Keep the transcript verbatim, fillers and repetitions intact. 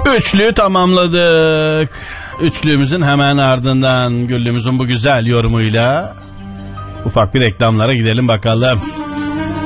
Üçlüyü tamamladık. Üçlüğümüzün hemen ardından Güllü'müzün bu güzel yorumuyla ufak bir reklamlara gidelim bakalım.